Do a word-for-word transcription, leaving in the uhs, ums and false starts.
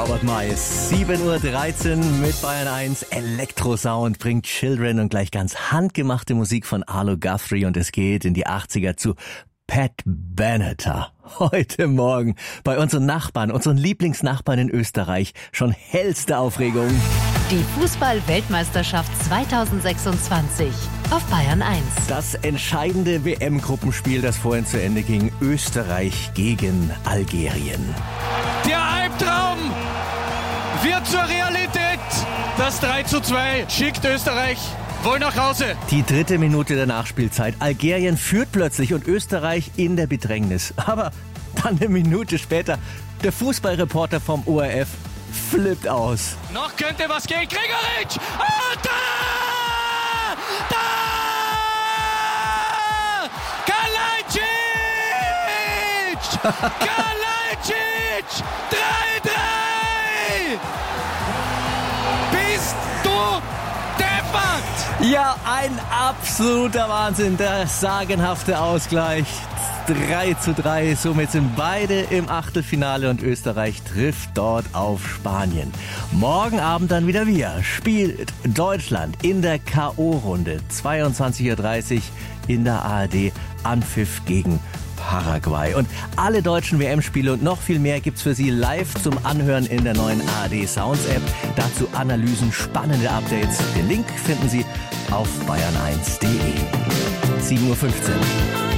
Robert Miles. sieben Uhr dreizehn mit Bayern eins. Elektrosound bringt Children und gleich ganz handgemachte Musik von Arlo Guthrie und es geht in die achtziger zu Pat Benatar. Heute Morgen bei unseren Nachbarn, unseren Lieblingsnachbarn in Österreich schon hellste Aufregung. Die Fußball-Weltmeisterschaft zweitausendsechsundzwanzig auf Bayern eins. Das entscheidende W M-Gruppenspiel, das vorhin zu Ende ging. Österreich gegen Algerien. Der Albtraum wird zur Realität. Das drei zu zwei schickt Österreich wohl nach Hause. Die dritte Minute der Nachspielzeit. Algerien führt plötzlich und Österreich in der Bedrängnis. Aber dann eine Minute später, der Fußballreporter vom O R F flippt aus. Noch könnte was gehen. Gregoritsch! Und da! Da! Kalajdzic! Kalajdzic! drei drei! Bist du deppert? Ja, ein absoluter Wahnsinn. Der sagenhafte Ausgleich. drei zu drei. Somit sind beide im Achtelfinale und Österreich trifft dort auf Spanien. Morgen Abend dann wieder wir. Spielt Deutschland in der K O-Runde. zweiundzwanzig Uhr dreißig in der A R D. Anpfiff gegen Paraguay. Und alle deutschen W M-Spiele und noch viel mehr gibt's für Sie live zum Anhören in der neuen A R D Sounds App. Dazu Analysen, spannende Updates. Den Link finden Sie auf bayern eins punkt de. sieben Uhr fünfzehn.